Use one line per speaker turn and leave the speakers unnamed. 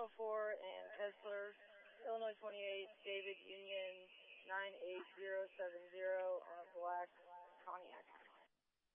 4 and Kessler, Illinois 28, David Union 98070 on a black Pontiac.